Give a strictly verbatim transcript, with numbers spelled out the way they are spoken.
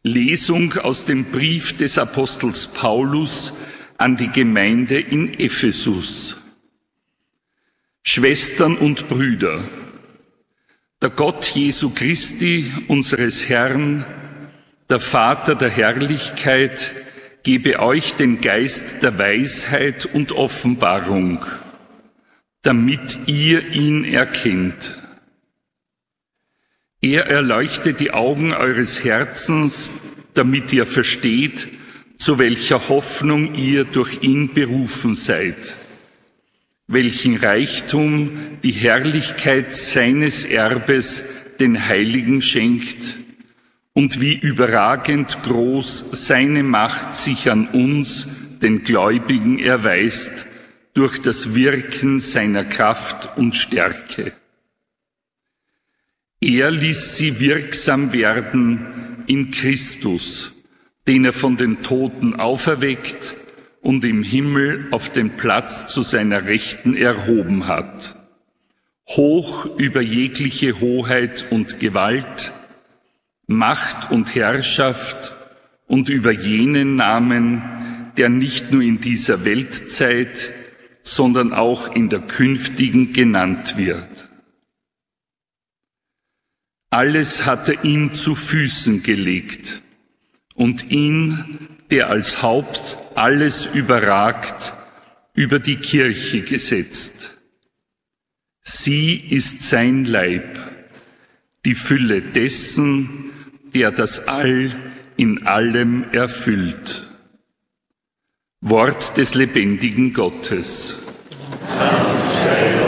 Lesung aus dem Brief des Apostels Paulus an die Gemeinde in Ephesus. Schwestern und Brüder, der Gott Jesu Christi, unseres Herrn, der Vater der Herrlichkeit, gebe euch den Geist der Weisheit und Offenbarung, damit ihr ihn erkennt. Er erleuchte die Augen eures Herzens, damit ihr versteht, zu welcher Hoffnung ihr durch ihn berufen seid, welchen Reichtum die Herrlichkeit seines Erbes den Heiligen schenkt und wie überragend groß seine Macht sich an uns, den Gläubigen, erweist durch das Wirken seiner Kraft und Stärke. Er ließ sie wirksam werden in Christus, den er von den Toten auferweckt und im Himmel auf den Platz zu seiner Rechten erhoben hat, hoch über jegliche Hoheit und Gewalt, Macht und Herrschaft und über jenen Namen, der nicht nur in dieser Weltzeit, sondern auch in der künftigen genannt wird. Alles hat er ihm zu Füßen gelegt und ihn, der als Haupt alles überragt, über die Kirche gesetzt. Sie ist sein Leib, die Fülle dessen, der das All in allem erfüllt. Wort des lebendigen Gottes. Dank sei